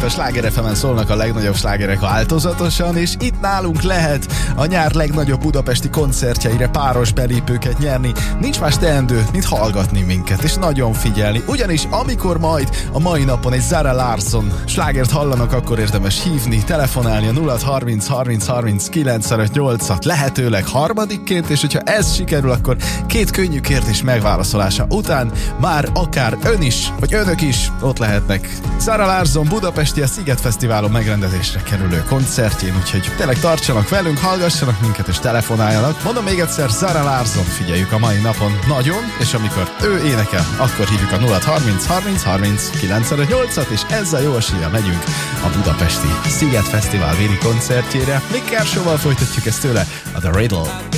a Sláger FM-en szólnak a legnagyobb slágerek változatosan, és itt nálunk lehet a nyár legnagyobb budapesti koncertjeire páros belépőket nyerni. Nincs más teendő, mint hallgatni minket, és nagyon figyelni. Ugyanis amikor majd a mai napon egy Zara Larsson slágert hallanak, akkor érdemes hívni, telefonálni a 0-30 30 30 958-at lehetőleg harmadikként, és hogyha ez sikerül, akkor 2 könnyű kérdés megválaszolása után már akár ön is, vagy önök is ott lehetnek Zara Larsson budapesti a Sziget Fesztiválon megrendezésre kerülő koncertjén, úgyhogy tényleg tartsanak velünk, hallgassanak minket és telefonáljanak. Mondom még egyszer, Zara Larsson figyeljük a mai napon nagyon, és amikor ő énekel, akkor hívjuk a 0-30 30 30 958-at, és ezzel jó eséllyel megyünk a budapesti Sziget Fesztivál véri koncertjére. Nick Kershaw-val folytatjuk ezt tőle, a The Riddle.